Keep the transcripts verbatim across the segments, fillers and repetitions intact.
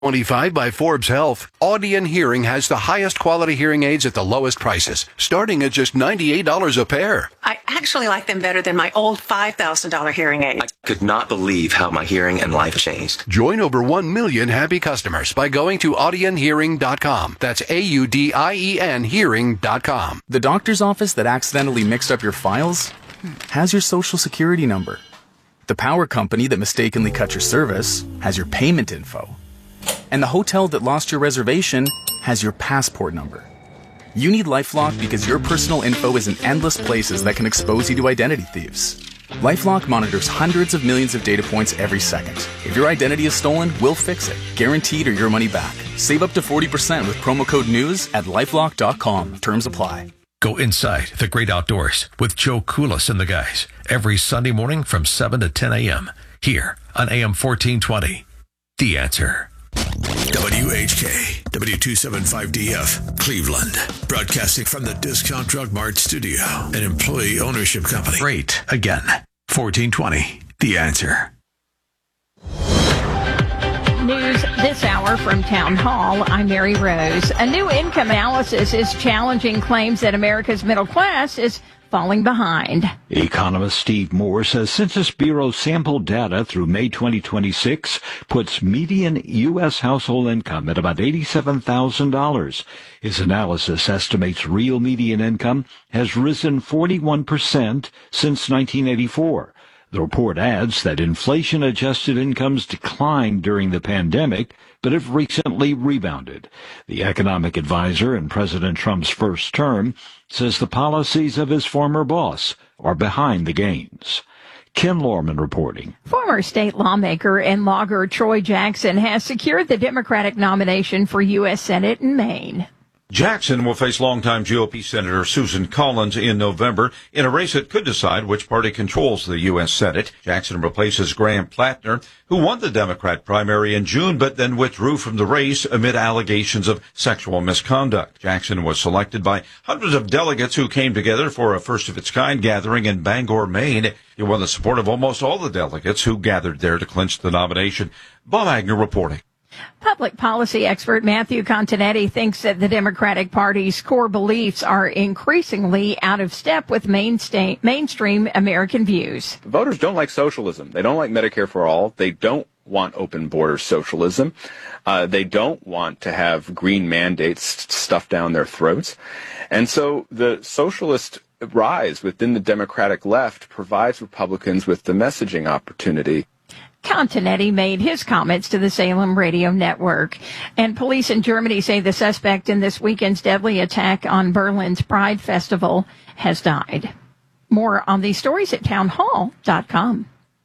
twenty-five by Forbes Health. Audion Hearing has the highest quality hearing aids at the lowest prices, starting at just ninety-eight dollars a pair. I actually like them better than my old five thousand dollars hearing aids. I could not believe how my hearing and life changed. Join over one million happy customers by going to audion hearing dot com. That's A U D I E N hearing dot com. The doctor's office that accidentally mixed up your files has your social security number. The power company that mistakenly cut your service has your payment info. And the hotel that lost your reservation has your passport number. You need LifeLock because your personal info is in endless places that can expose you to identity thieves. LifeLock monitors hundreds of millions of data points every second. If your identity is stolen, we'll fix it. Guaranteed or your money back. Save up to forty percent with promo code NEWS at lifelock dot com. Terms apply. Go inside the great outdoors with Joe Kulis and the guys every Sunday morning from seven to ten a.m. here on A M fourteen twenty. The Answer. W H K, W two seventy-five D F, Cleveland. Broadcasting from the Discount Drug Mart studio, an employee ownership company. Great. Again, fourteen twenty. The Answer. News this hour from Town Hall. I'm Mary Rose. A new income analysis is challenging claims that America's middle class is falling behind. Economist Steve Moore says Census Bureau sample data through May twenty twenty-six puts median U S household income at about eighty-seven thousand dollars. His analysis estimates real median income has risen forty-one percent since nineteen eighty-four. The report adds that inflation-adjusted incomes declined during the pandemic, but have recently rebounded. The economic advisor in President Trump's first term says the policies of his former boss are behind the gains. Ken Lorman reporting. Former state lawmaker and logger Troy Jackson has secured the Democratic nomination for U S Senate in Maine. Jackson will face longtime G O P Senator Susan Collins in November in a race that could decide which party controls the U S Senate. Jackson replaces Graham Plattner, who won the Democrat primary in June but then withdrew from the race amid allegations of sexual misconduct. Jackson was selected by hundreds of delegates who came together for a first-of-its-kind gathering in Bangor, Maine. He won the support of almost all the delegates who gathered there to clinch the nomination. Bob Agnew reporting. Public policy expert Matthew Continetti thinks that the Democratic Party's core beliefs are increasingly out of step with mainstay, mainstream American views. Voters don't like socialism. They don't like Medicare for all. They don't want open border socialism. Uh, they don't want to have green mandates stuffed down their throats. And so the socialist rise within the Democratic left provides Republicans with the messaging opportunity. Continetti made his comments to the Salem Radio Network. And police in Germany say the suspect in this weekend's deadly attack on Berlin's Pride Festival has died. More on these stories at town hall dot com.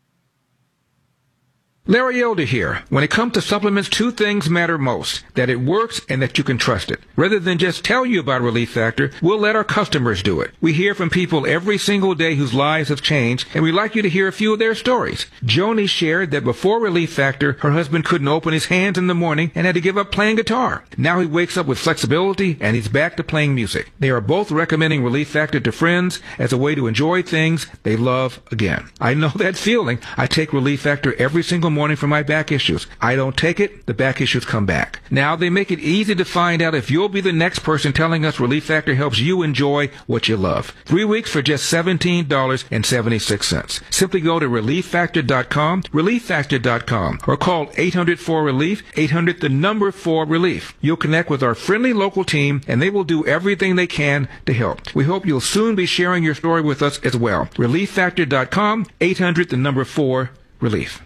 Larry Elder here. When it comes to supplements, two things matter most: that it works and that you can trust it. Rather than just tell you about Relief Factor, we'll let our customers do it. We hear from people every single day whose lives have changed, and we'd like you to hear a few of their stories. Joni shared that before Relief Factor, her husband couldn't open his hands in the morning and had to give up playing guitar. Now he wakes up with flexibility and he's back to playing music. They are both recommending Relief Factor to friends as a way to enjoy things they love again. I know that feeling. I take Relief Factor every single morning for my back issues. I don't take it, the back issues come back. Now they make it easy to find out if you'll be the next person telling us Relief Factor helps you enjoy what you love. Three weeks for just seventeen dollars and seventy-six cents. Simply go to relief factor dot com, relief factor dot com, or call eight hundred four relief, eight hundred the number four relief. You'll connect with our friendly local team and they will do everything they can to help. We hope you'll soon be sharing your story with us as well. relief factor dot com, eight hundred the number four relief.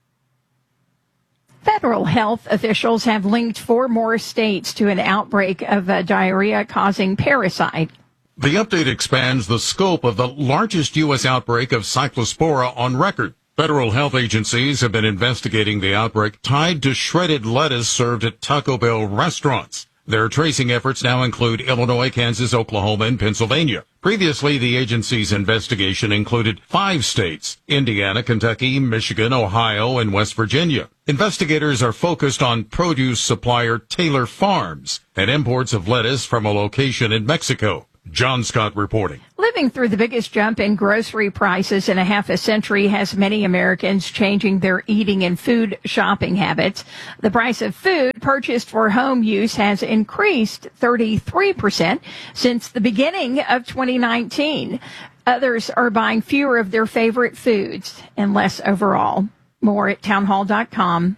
Federal health officials have linked four more states to an outbreak of a diarrhea-causing parasite. The update expands the scope of the largest U S outbreak of Cyclospora on record. Federal health agencies have been investigating the outbreak tied to shredded lettuce served at Taco Bell restaurants. Their tracing efforts now include Illinois, Kansas, Oklahoma, and Pennsylvania. Previously, the agency's investigation included five states: Indiana, Kentucky, Michigan, Ohio, and West Virginia. Investigators are focused on produce supplier Taylor Farms and imports of lettuce from a location in Mexico. John Scott reporting. Living through the biggest jump in grocery prices in a half a century has many Americans changing their eating and food shopping habits. The price of food purchased for home use has increased thirty-three percent since the beginning of twenty nineteen. Others are buying fewer of their favorite foods and less overall. More at townhall dot com.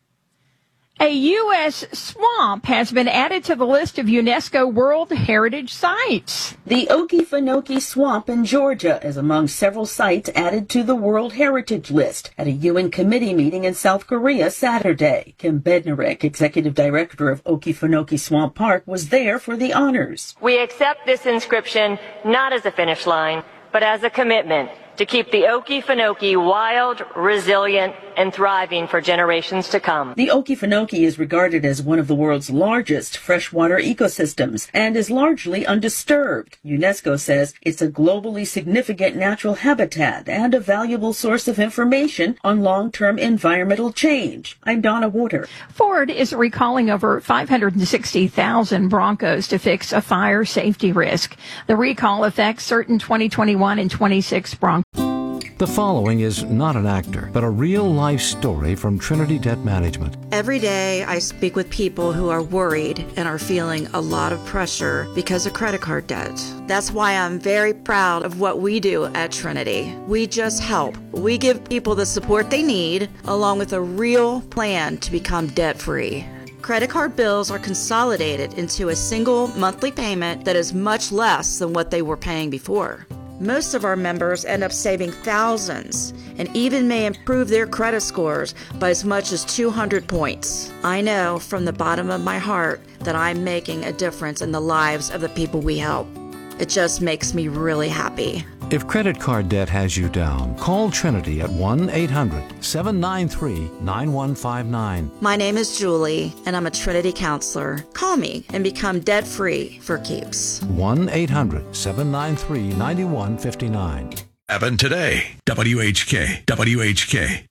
A U S swamp has been added to the list of UNESCO World Heritage Sites. The Okefenokee Swamp in Georgia is among several sites added to the World Heritage List at a U N committee meeting in South Korea Saturday. Kim Bednarek, executive director of Okefenokee Swamp Park, was there for the honors. We accept this inscription not as a finish line, but as a commitment to keep the Okefenokee wild, resilient, and thriving for generations to come. The Okefenokee is regarded as one of the world's largest freshwater ecosystems and is largely undisturbed. UNESCO says it's a globally significant natural habitat and a valuable source of information on long-term environmental change. I'm Donna Water. Ford is recalling over five hundred sixty thousand Broncos to fix a fire safety risk. The recall affects certain twenty twenty-one and twenty-six Broncos. The following is not an actor, but a real-life story from Trinity Debt Management. Every day I speak with people who are worried and are feeling a lot of pressure because of credit card debt. That's why I'm very proud of what we do at Trinity. We just help. We give people the support they need, along with a real plan to become debt-free. Credit card bills are consolidated into a single monthly payment that is much less than what they were paying before. Most of our members end up saving thousands and even may improve their credit scores by as much as two hundred points. I know from the bottom of my heart that I'm making a difference in the lives of the people we help. It just makes me really happy. If credit card debt has you down, call Trinity at one eight hundred seven nine three nine one five nine. My name is Julie, and I'm a Trinity counselor. Call me and become debt-free for keeps. one eight hundred seven nine three nine one five nine. Happened today. W H K. W H K.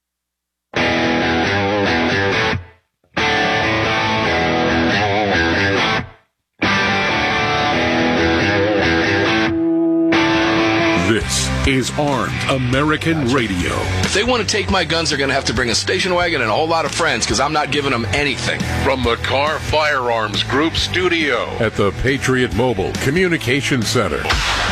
This is Armed American Radio. If they want to take my guns, they're going to have to bring a station wagon and a whole lot of friends, because I'm not giving them anything. From the Car Firearms Group studio at the Patriot Mobile Communication Center.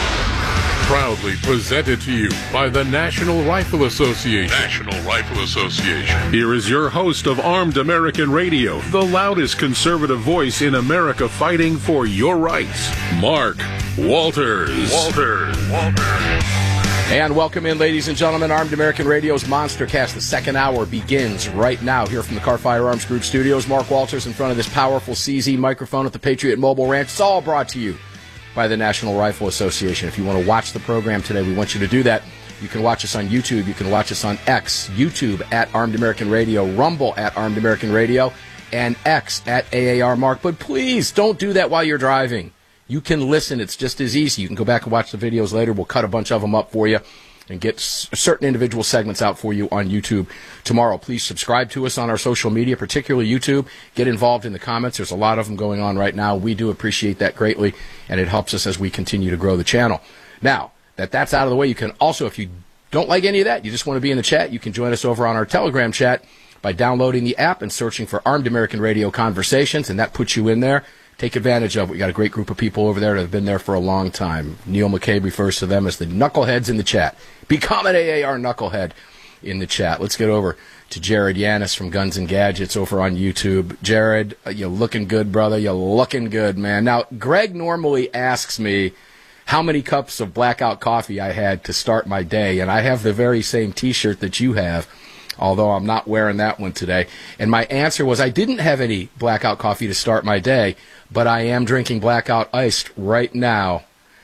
Proudly presented to you by the National Rifle Association. National Rifle Association. Here is your host of Armed American Radio, the loudest conservative voice in America fighting for your rights, Mark Walters. Walters. Walters. And welcome in, ladies and gentlemen. Armed American Radio's Monster Cast. The second hour begins right now here from the Car Firearms Group studios. Mark Walters in front of this powerful C Z microphone at the Patriot Mobile Ranch. It's all brought to you by the National Rifle Association. If you want to watch the program today, we want you to do that. You can watch us on YouTube. You can watch us on X, YouTube at Armed American Radio, Rumble at Armed American Radio, and X at A A R Mark. But please don't do that while you're driving. You can listen. It's just as easy. You can go back and watch the videos later. We'll cut a bunch of them up for you and get s- certain individual segments out for you on YouTube tomorrow. Please subscribe to us on our social media, particularly YouTube. Get involved in the comments. There's a lot of them going on right now. We do appreciate that greatly, and it helps us as we continue to grow the channel. Now, that that's out of the way, you can also, if you don't like any of that, you just want to be in the chat, you can join us over on our Telegram chat by downloading the app and searching for Armed American Radio Conversations, and that puts you in there. Take advantage of it. We got a great group of people over there that have been there for a long time. Neil McCabe refers to them as the knuckleheads in the chat. Become an A A R knucklehead in the chat. Let's get over to Jared Yanis from Guns and Gadgets over on YouTube. Jared, you're looking good, brother. You're looking good, man. Now, Greg normally asks me how many cups of Blackout coffee I had to start my day, and I have the very same T-shirt that you have, although I'm not wearing that one today. And my answer was I didn't have any Blackout coffee to start my day, but I am drinking Blackout Iced right now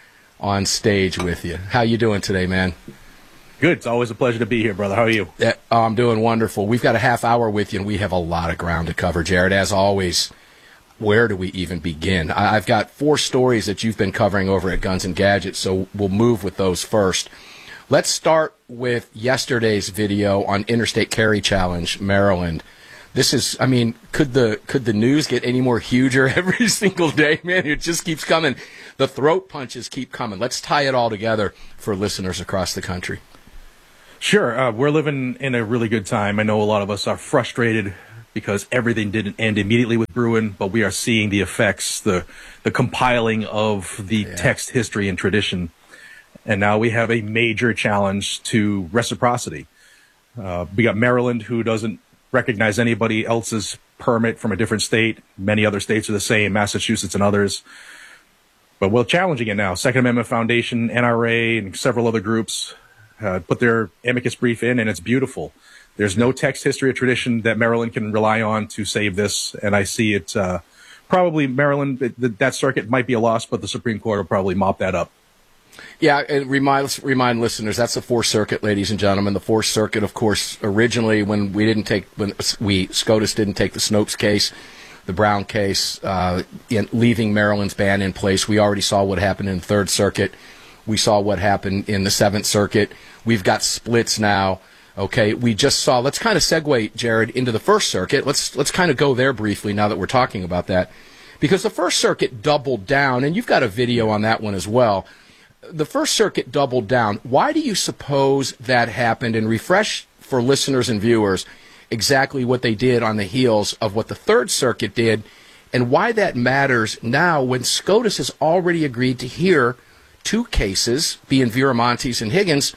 on stage with you. How you doing today, man? Good. It's always a pleasure to be here, brother. How are you? Yeah, oh, I'm doing wonderful. We've got a half hour with you, and we have a lot of ground to cover, Jared. As always, where do we even begin? I- I've got four stories that you've been covering over at Guns and Gadgets, so we'll move with those first. Let's start with yesterday's video on Interstate Carry Challenge, Maryland. This is, I mean, could the could the news get any more huger every single day, man? It just keeps coming. The throat punches keep coming. Let's tie it all together for listeners across the country. Sure. Uh, we're living in a really good time. I know a lot of us are frustrated because everything didn't end immediately with Bruen, but we are seeing the effects, the the compiling of the yeah. text, history, and tradition. And now we have a major challenge to reciprocity. Uh, we got Maryland, who doesn't recognize anybody else's permit from a different state. Many other states are the same, Massachusetts and others. But we're challenging it now. Second Amendment Foundation, N R A, and several other groups uh, put their amicus brief in, and it's beautiful. There's no text, history, or tradition that Maryland can rely on to save this, and I see it uh, probably Maryland, it, that circuit might be a loss, but the Supreme Court will probably mop that up. Yeah, and remind remind listeners, that's the Fourth Circuit, ladies and gentlemen. The Fourth Circuit, of course, originally when we didn't take, when we, SCOTUS didn't take the Snopes case, the Brown case, uh, in leaving Maryland's ban in place. We already saw what happened in the Third Circuit. We saw what happened in the Seventh Circuit. We've got splits now. Okay, we just saw, let's kind of segue, Jared, into the First Circuit. Let's let's kind of go there briefly now that we're talking about that. Because the First Circuit doubled down, and you've got a video on that one as well. The First Circuit doubled down. Why do you suppose that happened? And refresh for listeners and viewers exactly what they did on the heels of what the Third Circuit did, and why that matters now when SCOTUS has already agreed to hear two cases, being Viramontes and Higgins.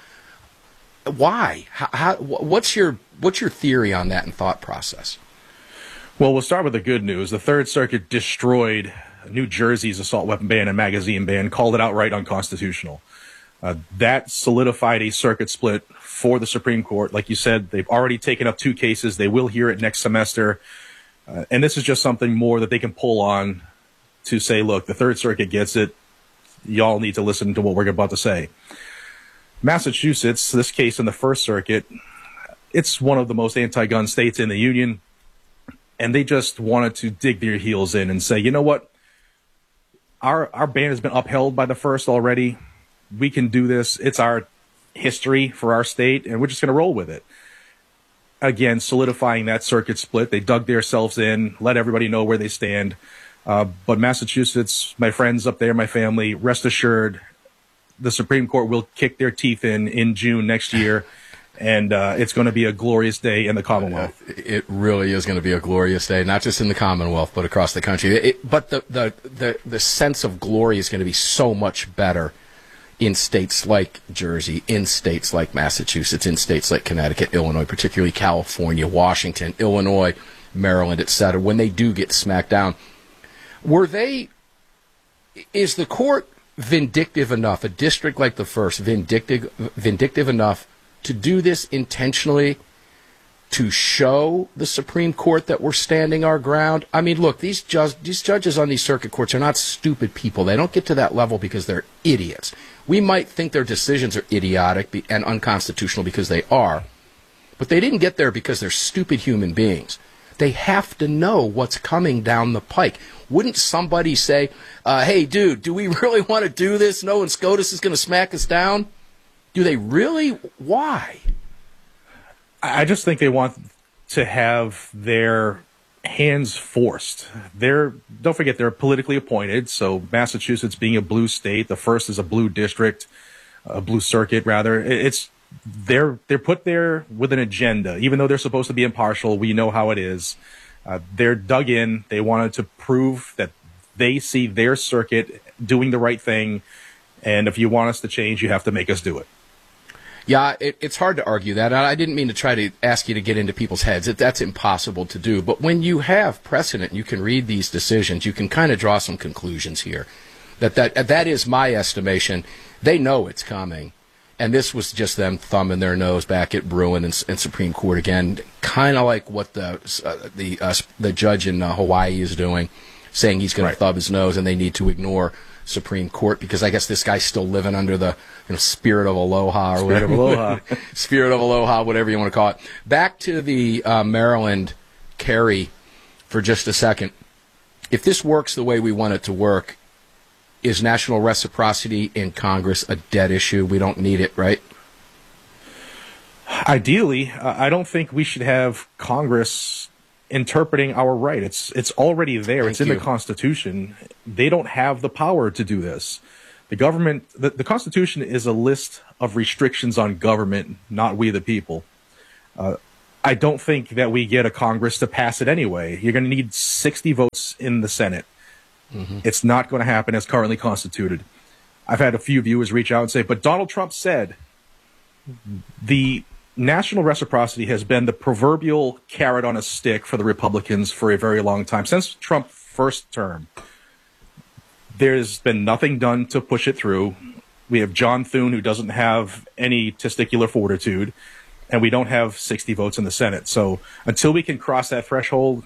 Why? How, how, what's your what's your theory on that and thought process? Well, we'll start with the good news. The Third Circuit destroyed New Jersey's assault weapon ban and magazine ban, called it outright unconstitutional. Uh, that solidified a circuit split for the Supreme Court. Like you said, they've already taken up two cases. They will hear it next semester. Uh, and this is just something more that they can pull on to say, look, the Third Circuit gets it. Y'all need to listen to what we're about to say. Massachusetts, this case in the First Circuit, it's one of the most anti-gun states in the Union. And they just wanted to dig their heels in and say, you know what? Our our ban has been upheld by the First already. We can do this. It's our history for our state, and we're just going to roll with it. Again, solidifying that circuit split. They dug themselves in, let everybody know where they stand. Uh, but Massachusetts, my friends up there, my family, rest assured, the Supreme Court will kick their teeth in in June next year. And uh, it's going to be a glorious day in the Commonwealth. Uh, it really is going to be a glorious day, not just in the Commonwealth, but across the country. It, but the, the, the, the sense of glory is going to be so much better in states like Jersey, in states like Massachusetts, in states like Connecticut, Illinois, particularly California, Washington, Illinois, Maryland, et cetera, when they do get smacked down. Were they, is the court vindictive enough, a district like the First, vindictive, vindictive enough to do this intentionally, to show the Supreme Court that we're standing our ground? I mean, look, these, ju- these judges on these circuit courts are not stupid people. They don't get to that level because they're idiots. We might think their decisions are idiotic be- and unconstitutional because they are, but they didn't get there because they're stupid human beings. They have to know what's coming down the pike. Wouldn't somebody say, uh, hey, dude, do we really want to do this knowing SCOTUS is going to smack us down? Do they really? Why? I just think they want to have their hands forced. They're, don't forget, they're politically appointed. So Massachusetts being a blue state, the First is a blue district, a blue circuit rather. It's they're they're put there with an agenda. Even though they're supposed to be impartial, we know how it is. Uh, they're dug in. They wanted to prove that they see their circuit doing the right thing. And if you want us to change, you have to make us do it. Yeah, it, it's hard to argue that. I didn't mean to try to ask you to get into people's heads. It, that's impossible to do. But when you have precedent, you can read these decisions. You can kind of draw some conclusions here. That that that is my estimation. They know it's coming, and this was just them thumbing their nose back at Bruen and, and Supreme Court again, kind of like what the uh, the uh, the judge in uh, Hawaii is doing, saying he's going Right. to thumb his nose, and they need to ignore Supreme Court because I guess this guy's still living under the you know spirit of aloha or Spirit whatever. of aloha. Spirit of aloha, whatever you want to call it. Back to the uh, Maryland carry for just a second. If this works the way we want it to work, is national reciprocity in Congress a dead issue? We don't need it, right? Ideally, uh, I don't think we should have Congress interpreting our right. It's it's already there. Thank it's in you. the Constitution. They don't have the power to do this. The government, the, the Constitution is a list of restrictions on government, not we the people. Uh, I don't think that we get a Congress to pass it anyway. You're going to need sixty votes in the Senate. Mm-hmm. It's not going to happen as currently constituted. I've had a few viewers reach out and say, but Donald Trump said the national reciprocity has been the proverbial carrot on a stick for the Republicans for a very long time. Since Trump's first term, there's been nothing done to push it through. We have John Thune, who doesn't have any testicular fortitude, and we don't have sixty votes in the Senate. So until we can cross that threshold,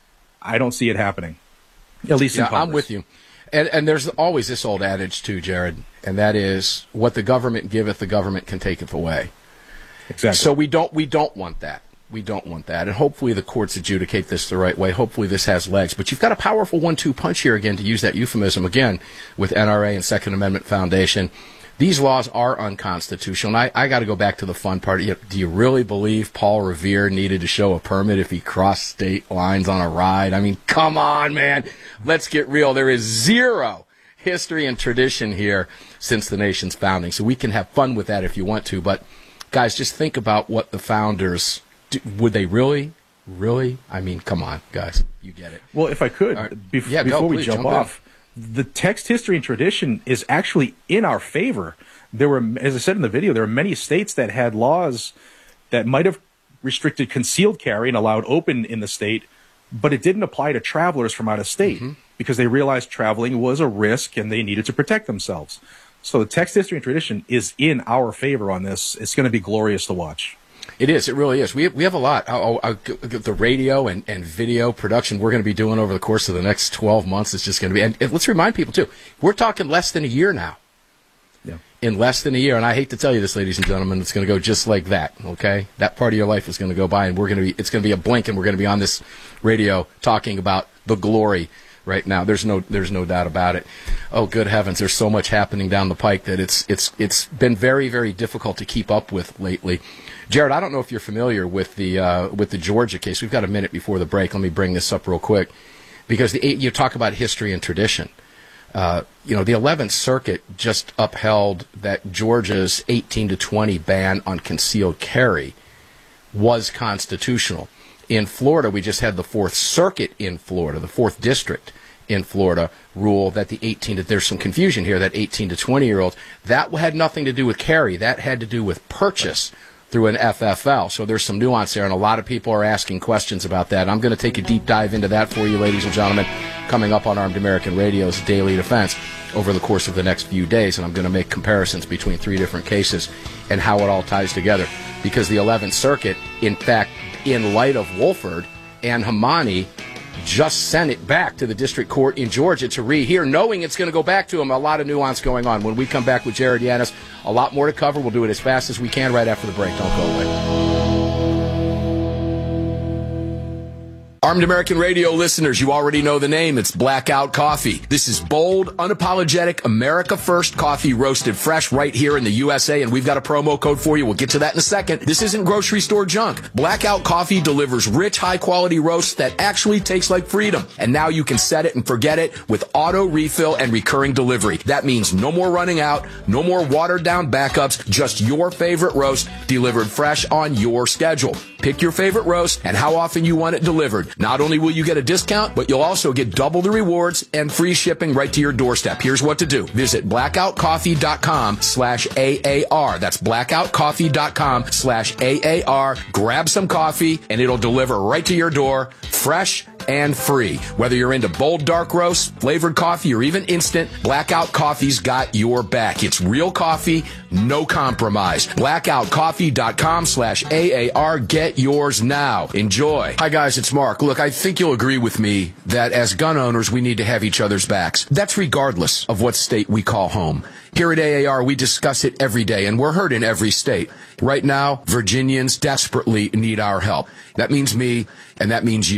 I don't see it happening, at least yeah, in Congress. I'm with you. And, and there's always this old adage, too, Jared, and that is, what the government giveth, the government can taketh away. Exactly. So we don't we don't want that. We don't want that. And hopefully the courts adjudicate this the right way. Hopefully this has legs. But you've got a powerful one two punch here, again, to use that euphemism again, with N R A and Second Amendment Foundation. These laws are unconstitutional. And I, I got to go back to the fun part. Do you really believe Paul Revere needed to show a permit if he crossed state lines on a ride? I mean, come on, man. Let's get real. There is zero history and tradition here since the nation's founding. So we can have fun with that if you want to. But, guys, just think about what the founders... Do, would they really? Really? I mean, come on, guys. You get it. Well, if I could, Right. bef- Yeah, go, before we please, jump, jump in. off, the text, history, and tradition is actually in our favor. There were, as I said in the video, there are many states that had laws that might have restricted concealed carry and allowed open in the state, but it didn't apply to travelers from out of state mm-hmm. because they realized traveling was a risk and they needed to protect themselves. So the text, history, and tradition is in our favor on this. It's going to be glorious to watch. It is. It really is. We have, we have a lot. Oh, oh, the radio and, and video production we're going to be doing over the course of the next twelve months is just going to be. And, and let's remind people, too, we're talking less than a year now. Yeah. In less than a year. And I hate to tell you this, ladies and gentlemen, it's going to go just like that. Okay? That part of your life is going to go by, and we're going to be, it's going to be a blink, and we're going to be on this radio talking about the glory right now. There's no there's no doubt about it. Oh, good heavens, there's so much happening down the pike that it's it's it's been very, very difficult to keep up with lately. Jared, I don't know if you're familiar with the uh, with the Georgia case. We've got a minute before the break. Let me bring this up real quick, because the, you talk about history and tradition. Uh, you know, the eleventh Circuit just upheld that Georgia's eighteen to twenty ban on concealed carry was constitutional. In Florida, we just had the Fourth Circuit in Florida, the Fourth District in Florida, rule that the eighteen to, there's some confusion here, that eighteen to twenty year olds, that had nothing to do with carry. That had to do with purchase through an F F L. So there's some nuance there, and a lot of people are asking questions about that. I'm going to take a deep dive into that for you, ladies and gentlemen, coming up on Armed American Radio's Daily Defense over the course of the next few days, and I'm going to make comparisons between three different cases and how it all ties together. Because the eleventh Circuit, in fact, in light of Wolford and Hamani, just sent it back to the district court in Georgia to rehear, knowing it's going to go back to him. A lot of nuance going on. When we come back with Jared Yanis, a lot more to cover. We'll do it as fast as we can right after the break. Don't go away. Armed American Radio listeners, you already know the name. It's Blackout Coffee. This is bold, unapologetic, America First coffee roasted fresh right here in the U S A, and we've got a promo code for you. We'll get to that in a second. This isn't grocery store junk. Blackout Coffee delivers rich, high-quality roasts that actually taste like freedom. And now you can set it and forget it with auto refill and recurring delivery. That means no more running out, no more watered-down backups, just your favorite roast delivered fresh on your schedule. Pick your favorite roast and how often you want it delivered. Not only will you get a discount, but you'll also get double the rewards and free shipping right to your doorstep. Here's what to do. Visit blackoutcoffee.com slash AAR. That's blackoutcoffee.com slash AAR. Grab some coffee, and it'll deliver right to your door, fresh and free. Whether you're into bold dark roast, flavored coffee, or even instant, Blackout Coffee's got your back. It's real coffee, no compromise. blackoutcoffee.com slash AAR. Get yours now. Enjoy. Hi, guys. It's Mark. Look, I think you'll agree with me that as gun owners, we need to have each other's backs. That's regardless of what state we call home. Here at A A R, we discuss it every day, and we're heard in every state. Right now, Virginians desperately need our help. That means me, and that means you.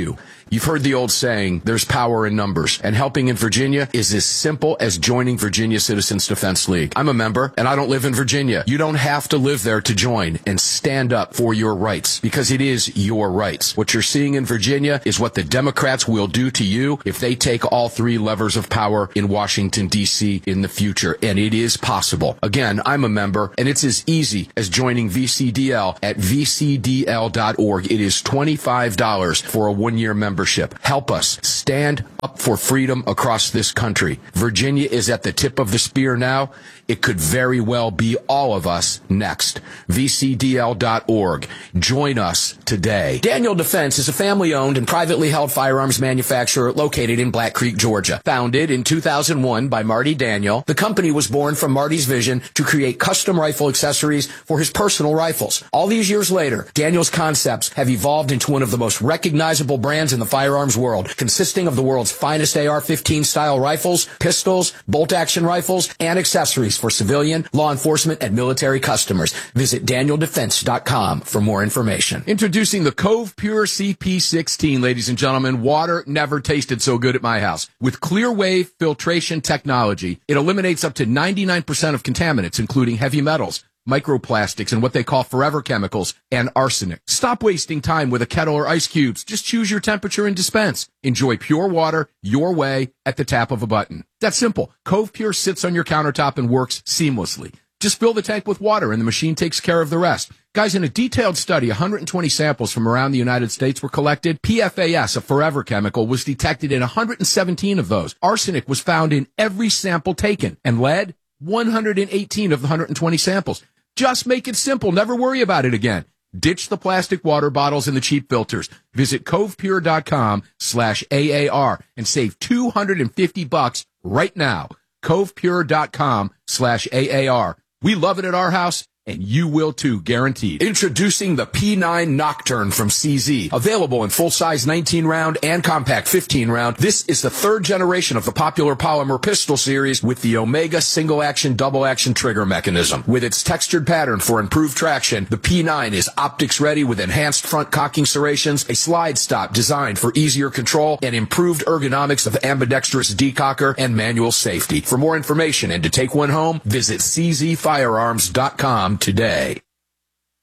You've heard the old saying, there's power in numbers, and helping in Virginia is as simple as joining Virginia Citizens Defense League. I'm a member, and I don't live in Virginia. You don't have to live there to join and stand up for your rights, because it is your rights. What you're seeing in Virginia is what the Democrats will do to you if they take all three levers of power in Washington, D C in the future, and it is possible. Again, I'm a member, and it's as easy as joining V C D L at v c d l dot org. It is twenty-five dollars for a one-year membership. Help us stand up for freedom across this country. Virginia is at the tip of the spear now. It could very well be all of us next. v c d l dot org. Join us today. Daniel Defense is a family-owned and privately held firearms manufacturer located in Black Creek, Georgia. Founded in two thousand one by Marty Daniel, the company was born from Marty's vision to create custom rifle accessories for his personal rifles. All these years later, Daniel's concepts have evolved into one of the most recognizable brands in the firearms world, consisting of the world's finest A R fifteen style rifles, pistols, bolt-action rifles, and accessories for civilian, law enforcement, and military customers. Visit daniel defense dot com for more information. Introducing the Cove Pure C P sixteen, ladies and gentlemen. Water never tasted so good at my house. With clear wave filtration technology, it eliminates up to ninety-nine percent of contaminants, including heavy metals, microplastics, and what they call forever chemicals, and arsenic. Stop wasting time with a kettle or ice cubes. Just choose your temperature and dispense. Enjoy pure water your way at the tap of a button. That's simple. Cove Pure sits on your countertop and works seamlessly. Just fill the tank with water and the machine takes care of the rest. Guys, in a detailed study, one hundred twenty samples from around the United States were collected. P F A S, a forever chemical, was detected in one hundred seventeen of those. Arsenic was found in every sample taken. And lead, one hundred eighteen of the one hundred twenty samples. Just make it simple. Never worry about it again. Ditch the plastic water bottles and the cheap filters. Visit covepure dot com slash A A R and save two hundred fifty bucks right now. covepure dot com slash A A R. We love it at our house, and you will too, guaranteed. Introducing the P nine Nocturne from C Z. Available in full-size nineteen round and compact fifteen round. This is the third generation of the popular polymer pistol series with the Omega single-action, double-action trigger mechanism. With its textured pattern for improved traction, the P nine is optics-ready with enhanced front cocking serrations, a slide stop designed for easier control, and improved ergonomics of ambidextrous decocker and manual safety. For more information and to take one home, visit c z firearms dot com today.